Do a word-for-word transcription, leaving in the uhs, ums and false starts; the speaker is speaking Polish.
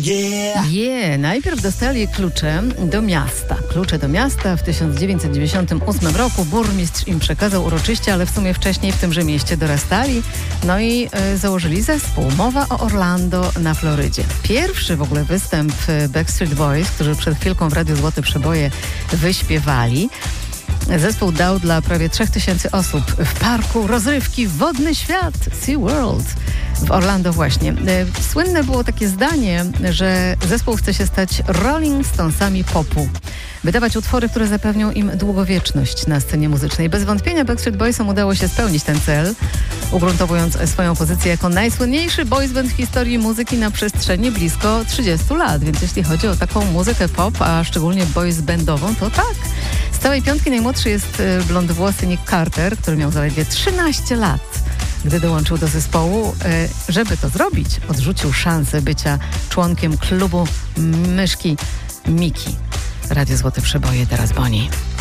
yeah. Yeah, najpierw dostali klucze do miasta. Klucze do miasta w tysiąc dziewięćset dziewięćdziesiątym ósmym roku burmistrz im przekazał uroczyście, ale w sumie wcześniej w tymże mieście dorastali. No i y, założyli zespół. Mowa o Orlando na Florydzie. Pierwszy w ogóle występ Backstreet Boys, którzy przed chwilką w Radiu Złote Przeboje wyśpiewali. Zespół dał dla prawie trzech tysięcy osób w parku rozrywki Wodny Świat, Sea World w Orlando właśnie. Słynne było takie zdanie, że zespół chce się stać Rolling Stonesami popu. Wydawać utwory, które zapewnią im długowieczność na scenie muzycznej. Bez wątpienia Backstreet Boysom udało się spełnić ten cel, ugruntowując swoją pozycję jako najsłynniejszy boys band w historii muzyki na przestrzeni blisko trzydziestu lat. Więc jeśli chodzi o taką muzykę pop, a szczególnie boys bandową, to tak. Z całej piątki najmłodszy jest blondwłosy Nick Carter, który miał zaledwie trzynaście lat, gdy dołączył do zespołu. Żeby to zrobić, odrzucił szansę bycia członkiem klubu myszki Miki. Radio Złote Przeboje, teraz Boni.